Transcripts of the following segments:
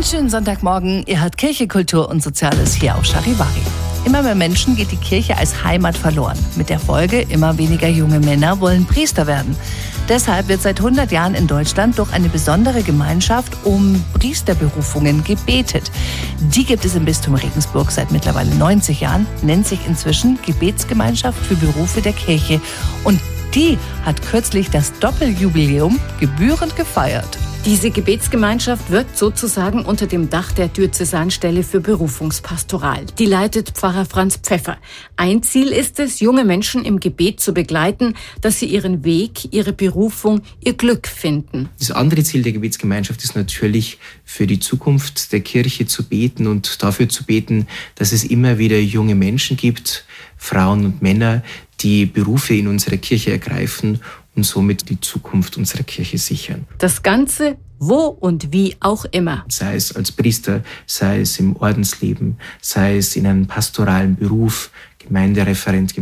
schönen Sonntagmorgen. Ihr hört Kirche, Kultur und Soziales hier auf Charivari. Immer mehr Menschen geht die Kirche als Heimat verloren. Mit der Folge, immer weniger junge Männer wollen Priester werden. Deshalb wird seit 100 Jahren in Deutschland durch eine besondere Gemeinschaft um Priesterberufungen gebetet. Die gibt es im Bistum Regensburg seit mittlerweile 90 Jahren, nennt sich inzwischen Gebetsgemeinschaft für Berufe der Kirche. Und die hat kürzlich das Doppeljubiläum gebührend gefeiert. Diese Gebetsgemeinschaft wirkt sozusagen unter dem Dach der Diözesanstelle für Berufungspastoral. Die leitet Pfarrer Franz Pfeffer. Ein Ziel ist es, junge Menschen im Gebet zu begleiten, dass sie ihren Weg, ihre Berufung, ihr Glück finden. Das andere Ziel der Gebetsgemeinschaft ist natürlich, für die Zukunft der Kirche zu beten und dafür zu beten, dass es immer wieder junge Menschen gibt, Frauen und Männer, die Berufe in unserer Kirche ergreifen und somit die Zukunft unserer Kirche sichern. Das Ganze, wo und wie auch immer. Sei es als Priester, sei es im Ordensleben, sei es in einem pastoralen Beruf, Gemeindereferentin,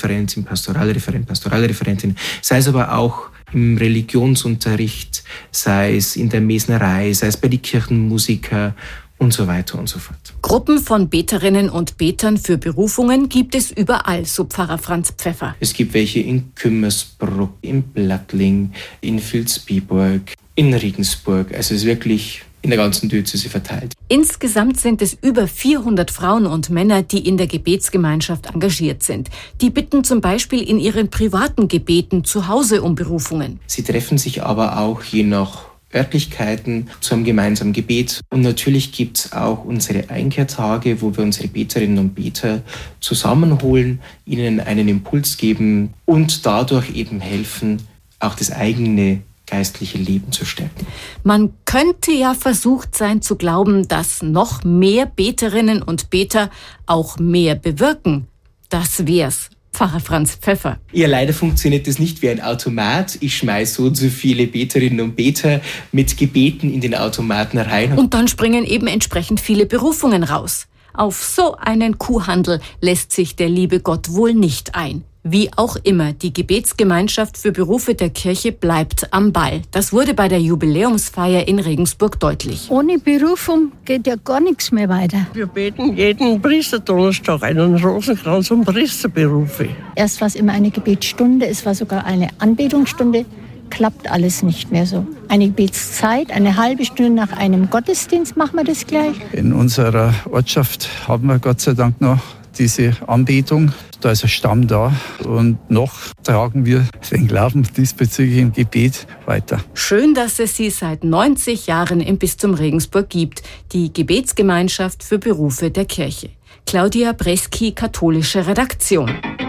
Pastoralreferentin, sei es aber auch im Religionsunterricht, sei es in der Mesnerei, sei es bei den Kirchenmusiker und so weiter und so fort. Gruppen von Beterinnen und Betern für Berufungen gibt es überall, so Pfarrer Franz Pfeffer. Es gibt welche in Kümmersbruck, in Blattling, in Vilsbiburg, in Regensburg. Also es ist wirklich in der ganzen Diözese verteilt. Insgesamt sind es über 400 Frauen und Männer, die in der Gebetsgemeinschaft engagiert sind. Die bitten zum Beispiel in ihren privaten Gebeten zu Hause um Berufungen. Sie treffen sich aber auch je nach Örtlichkeiten zu einem gemeinsamen Gebet. Und natürlich gibt es auch unsere Einkehrtage, wo wir unsere Beterinnen und Beter zusammenholen, ihnen einen Impuls geben und dadurch eben helfen, auch das eigene geistliche Leben zu stärken. Man könnte ja versucht sein zu glauben, dass noch mehr Beterinnen und Beter auch mehr bewirken. Das wär's. Pfarrer Franz Pfeffer. Ja, leider funktioniert das nicht wie ein Automat. Ich schmeiße so und so viele Beterinnen und Beter mit Gebeten in den Automaten rein. Und dann springen eben entsprechend viele Berufungen raus. Auf so einen Kuhhandel lässt sich der liebe Gott wohl nicht ein. Wie auch immer, die Gebetsgemeinschaft für Berufe der Kirche bleibt am Ball. Das wurde bei der Jubiläumsfeier in Regensburg deutlich. Ohne Berufung geht ja gar nichts mehr weiter. Wir beten jeden Priesterdonnerstag einen Rosenkranz um Priesterberufe. Erst war es immer eine Gebetsstunde, es war sogar eine Anbetungsstunde. Klappt alles nicht mehr so. Eine Gebetszeit, eine halbe Stunde nach einem Gottesdienst machen wir das gleich. In unserer Ortschaft haben wir Gott sei Dank noch diese Anbetung. Da ist ein Stamm da und noch tragen wir den Glauben diesbezüglich im Gebet weiter. Schön, dass es sie seit 90 Jahren im Bistum Regensburg gibt, die Gebetsgemeinschaft für Berufe der Kirche. Claudia Breski, katholische Redaktion.